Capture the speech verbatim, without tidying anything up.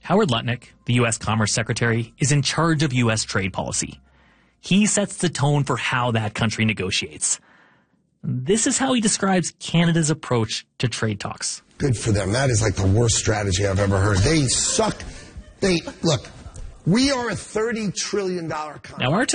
Howard Lutnick, the U S Commerce Secretary, is in charge of U S trade policy. He sets the tone for how that country negotiates. This is how he describes Canada's approach to trade talks. Good for them. That is like the worst strategy I've ever heard. They suck. They, look, we are a thirty trillion dollars country. Now, our